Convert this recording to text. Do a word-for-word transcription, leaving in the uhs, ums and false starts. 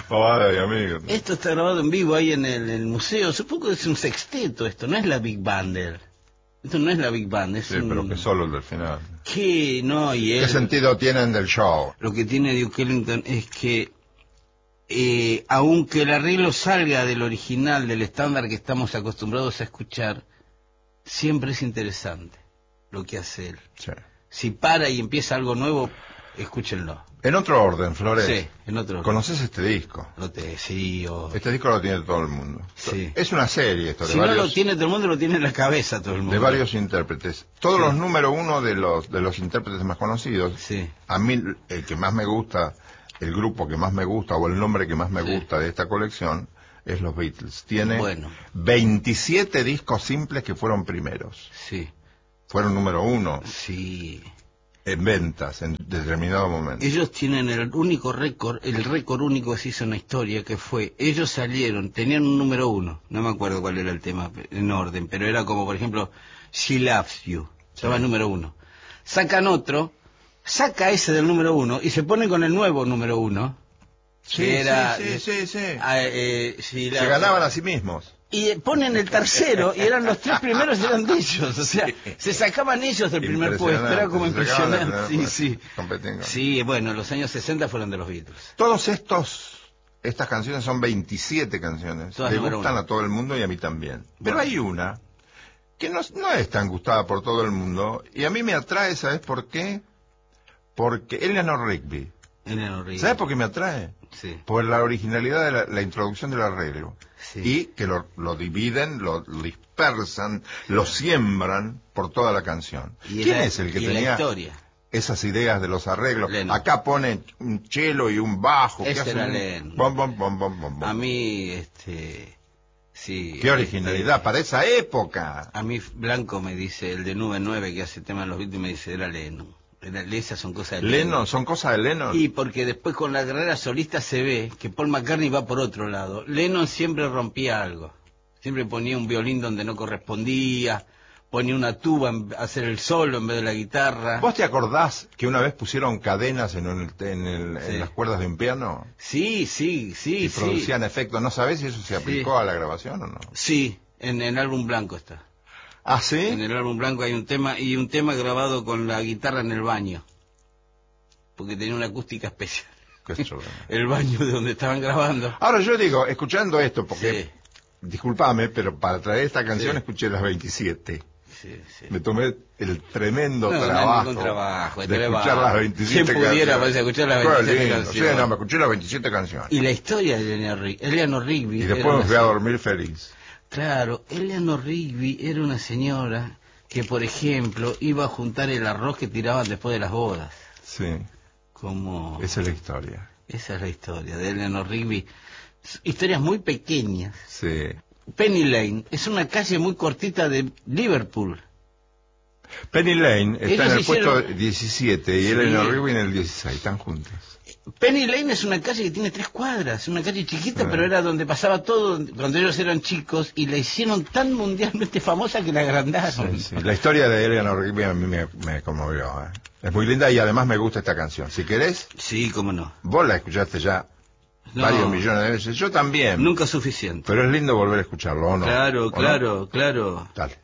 Pavada y amigos. Esto está grabado en vivo ahí en el, el museo. Supongo que es un sexteto esto, no es la Big Band. Esto no es la Big Band, es Sí, un... pero que solo el del final. ¿Qué? No, y él... ¿Qué sentido tienen del show? Lo que tiene Duke Ellington es que, eh, aunque el arreglo salga del original, del estándar que estamos acostumbrados a escuchar, siempre es interesante lo que hace él. Sí. Si para y empieza algo nuevo, escúchenlo. En otro orden, Flores. Sí, en otro orden. ¿Conoces este disco? No te, sí, o... Este disco lo tiene todo el mundo. Sí. Es una serie esto, de Si varios, no lo tiene todo el mundo, lo tiene en la cabeza todo el mundo. de varios intérpretes. Todos Sí. los número uno de los de los intérpretes más conocidos. Sí. A mí el que más me gusta, el grupo que más me gusta o el nombre que más me Sí. gusta de esta colección es los Beatles. Tiene Bueno. veintisiete discos simples que fueron primeros. Sí. Fueron número uno Sí. en ventas en determinado momento. Ellos tienen el único récord, el récord único que se hizo en la historia, que fue, ellos salieron, tenían un número uno, no me acuerdo cuál era el tema en orden, pero era como, por ejemplo, She Loves You, estaba Sí. el número uno. Sacan otro, saca ese del número uno y se ponen con el nuevo número uno, Sí, que era... sí, sí, sí, sí. ah, eh, She Se Loves ganaban You. a sí mismos. Y ponen el tercero, y eran los tres primeros eran de ellos, o sea, se sacaban ellos del primer puesto, era como Se sacaban del impresionante, primer sí, puesto, sí. competiendo. Sí, bueno, los años sesenta fueron de los Beatles. Todos estos, estas canciones son veintisiete canciones. Todas Le número gustan uno. a todo el mundo y a mí también. Pero Bueno. hay una que no, no es tan gustada por todo el mundo y a mí me atrae, ¿sabes por qué? Porque Eleanor Rigby. Eleanor Rigby. ¿Sabes por qué me atrae? Sí. Por la originalidad de la, la introducción del arreglo. Sí. Y que lo, lo dividen, lo, lo dispersan, lo siembran por toda la canción. Y ¿Quién la- es el que y la tenía historia. esas ideas de los arreglos? Lennon. Acá pone un cello y un bajo. Ese que era hacen un Lennon. bom, bom, bom, bom, bom, bom. A mí, este... Sí. Qué originalidad este, para esa época. a mí Blanco me dice, el de Nube nueve que hace tema de los Beatles, me dice, era Lennon. Era, esas son cosas de Lennon, son cosas de Lennon. Y porque después con la carrera solista se ve que Paul McCartney va por otro lado. Lennon siempre rompía algo. Siempre ponía un violín donde no correspondía, ponía una tuba a hacer el solo en vez de la guitarra. ¿Vos te acordás que una vez pusieron cadenas en, un- en, el- Sí. en las cuerdas de un piano? Sí, sí, sí, Y sí. producían efectos. ¿No sabés si eso se aplicó Sí. a la grabación o no? Sí, en el álbum blanco está. ¿Ah, sí? En el álbum blanco hay un tema, y un tema grabado con la guitarra en el baño. Porque tenía una acústica especial. Qué chulo. El baño de donde estaban grabando. Ahora yo digo, escuchando esto, porque, Sí. discúlpame, pero para traer esta canción Sí. escuché las veintisiete. Sí, sí. Me tomé el tremendo No, no hay trabajo, ningún trabajo, de te escuchar va. las veintisiete ¿Quién pudiera, canciones. pues, escuchar las Qué veintisiete lindo. canciones? Sí, no, me escuché las veintisiete canciones. Y la historia de Eleanor Rigby, Eleanor Rigby Y era después me una fui a se- dormir feliz. Claro, Eleanor Rigby era una señora que, por ejemplo, iba a juntar el arroz que tiraban después de las bodas. Sí, Como... esa es la historia. Esa es la historia de Eleanor Rigby. S- Historias muy pequeñas. Sí. Penny Lane es una calle muy cortita de Liverpool. Penny Lane está Ellos en el hicieron- puesto diecisiete y Sí. Eleanor Rigby en el dieciséis, están juntas. Penny Lane es una calle que tiene tres cuadras, una calle chiquita, Sí. pero era donde pasaba todo cuando ellos eran chicos, y la hicieron tan mundialmente famosa que la agrandaron. Sí, sí. La historia de Eleanor Rigby a mí me, me conmovió. ¿eh? Es muy linda y además me gusta esta canción. Si querés, Sí, cómo no. vos la escuchaste ya No. varios millones de veces. Yo también. Nunca suficiente. Pero es lindo volver a escucharlo, ¿o no? Claro, ¿O no? claro, claro. Dale.